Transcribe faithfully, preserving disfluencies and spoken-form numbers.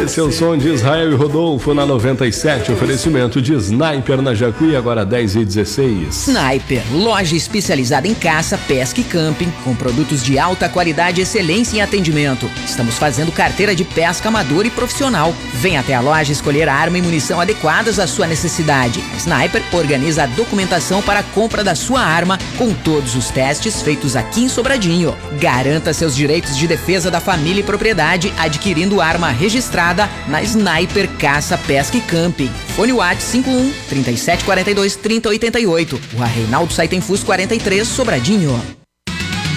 Esse é o som de Israel e Rodolfo na noventa e sete. Oferecimento de Sniper na Jacuí, agora dez e dezesseis. Sniper, loja especializada em caça, pesca e camping, com produtos de alta qualidade e excelência em atendimento. Estamos fazendo carteira de pesca amador e profissional. Venha até a loja escolher a arma e munição adequadas à sua necessidade. A Sniper organiza a documentação para a compra da sua arma, com todos os testes feitos aqui em Sobradinho. Garanta seus direitos de defesa da família e propriedade adquirindo arma registrada na Sniper Caça, Pesca e Camping. Fone WhatsApp cinco um, trinta e sete quarenta e dois, trinta e oitenta e oito. Rua Reinaldo Saitenfus quarenta e três, Sobradinho.